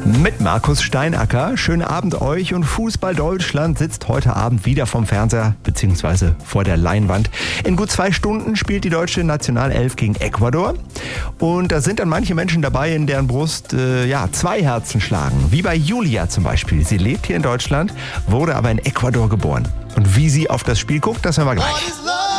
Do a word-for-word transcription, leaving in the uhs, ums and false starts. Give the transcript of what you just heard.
Mit Markus Steinacker. Schönen Abend euch, und Fußball Deutschland sitzt heute Abend wieder vom Fernseher bzw. vor der Leinwand. In gut zwei Stunden spielt die deutsche Nationalelf gegen Ecuador. Und da sind dann manche Menschen dabei, in deren Brust äh, ja, zwei Herzen schlagen. Wie bei Julia zum Beispiel. Sie lebt hier in Deutschland, wurde aber in Ecuador geboren. Und wie sie auf das Spiel guckt, das hören wir gleich.